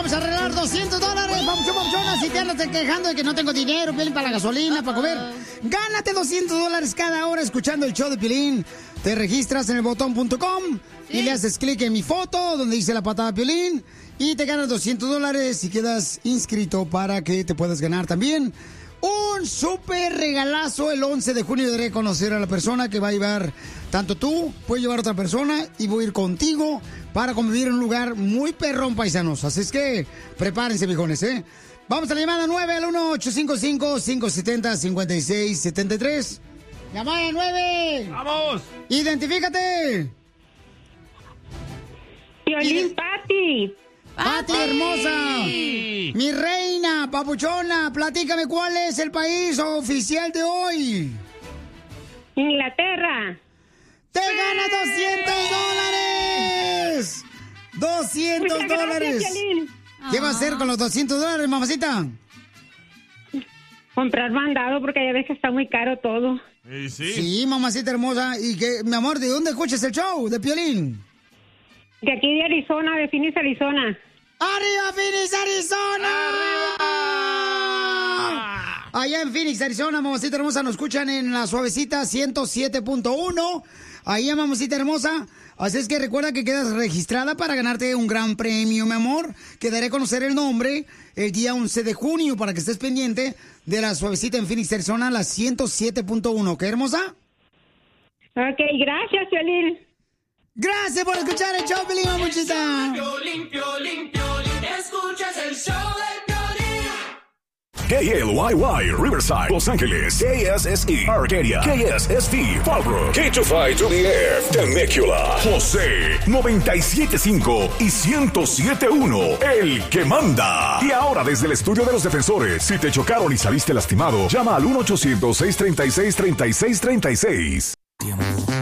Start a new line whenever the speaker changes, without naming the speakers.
vamos a arreglar $200, papuchona. Si te andas quejando de que no tengo dinero, Piolín, para la gasolina, para comer, gánate $200 cada hora escuchando el show de Piolín. Te registras en elbotón.com y le haces clic en mi foto donde dice la patada Piolín y te ganas $200 y quedas inscrito para que te puedas ganar también un súper regalazo. El 11 de junio daré a conocer a la persona que va a llevar, tanto tú, puedes llevar a otra persona y voy a ir contigo para convivir en un lugar muy perrón, paisanos. Así es que prepárense, viejones, ¿eh? Vamos a la llamada 9 al 1-855-570-5673. Llamada 9.
¡Vamos!
¡Identifícate!
Piolín, Pati.
¡Pati, hermosa! Mi reina, papuchona, platícame cuál es el país oficial de hoy.
Inglaterra.
¡Te ganas $200! ¡$200!
Gracias, Piolín.
¿Qué va a hacer con los $200, mamacita?
Comprar mandado porque ya ves que está muy caro todo.
Sí, mamacita hermosa. Y que, mi amor, ¿de dónde escuchas el show de Piolín?
De aquí de Arizona, de Phoenix, Arizona.
¡Arriba, Phoenix, Arizona! ¡Arriba! Allá en Phoenix, Arizona, mamacita hermosa, nos escuchan en la suavecita 107.1. Ahí, mamacita hermosa. Así es que recuerda que quedas registrada para ganarte un gran premio, mi amor. Que daré a conocer el nombre el día 11 de junio para que estés pendiente de la suavecita en Phoenix, Arizona, la 107.1. ¿Qué, hermosa?
Ok, gracias, Piolín.
Gracias por escuchar el show, Piolín, muchachita.
Piolín, Piolín, Piolín, escuchas el show de Piolín.
KLYY, Riverside, Los Ángeles, KSSE, Arcadia, KSST, Fallbrook, K25 to the Air, Temecula, José, 97.5 y 107.1, el que manda. Y ahora desde el estudio de los defensores, si te chocaron y saliste lastimado, llama al 1-800-636-3636.